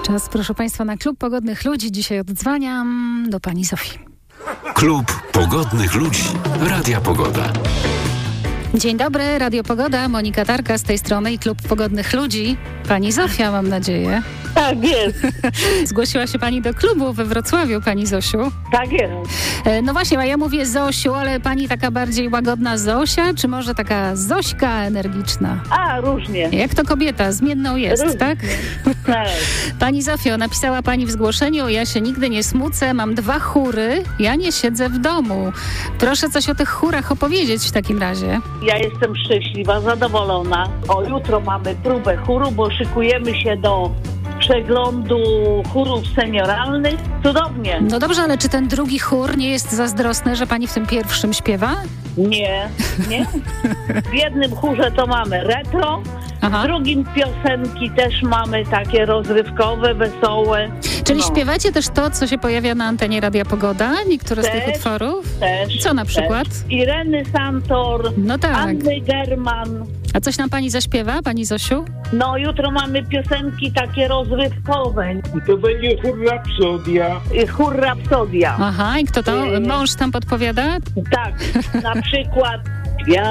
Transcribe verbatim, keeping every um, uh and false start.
Czas, proszę Państwa, na Klub Pogodnych Ludzi. Dzisiaj odzwaniam do pani Zofii. Klub Pogodnych Ludzi. Radia Pogoda. Dzień dobry, Radio Pogoda. Monika Tarka z tej strony i Klub Pogodnych Ludzi. Pani Zofia, mam nadzieję. Tak jest. Zgłosiła się pani do klubu we Wrocławiu, pani Zosiu. Tak jest. No właśnie, a ja mówię Zosiu, ale pani taka bardziej łagodna Zosia, czy może taka Zośka energiczna? A, różnie. Jak to kobieta, zmienną jest, Różnie. tak? Tak. Pani Zofio, napisała pani w zgłoszeniu: ja się nigdy nie smucę, mam dwa chóry, ja nie siedzę w domu. Proszę coś o tych chórach opowiedzieć w takim razie. Ja jestem szczęśliwa, zadowolona. O, jutro mamy próbę chóru, bo szykujemy się do przeglądu chórów senioralnych. Cudownie. No dobrze, ale czy ten drugi chór nie jest zazdrosny, że pani w tym pierwszym śpiewa? Nie, nie. W jednym chórze to mamy retro, Aha. w drugim piosenki też mamy takie rozrywkowe, wesołe. Czyli No. śpiewacie też to, co się pojawia na antenie Radia Pogoda? Niektóre z tych Też, utworów? Też. Co na przykład? Też. Ireny Santor, No tak. Anny German. A coś nam pani zaśpiewa, pani Zosiu? No, jutro mamy piosenki takie rozrywkowe. I to będzie chór Rapsodia. Y, Chór Rapsodia. Aha, i kto to? Yy. Mąż tam podpowiada? Tak, na przykład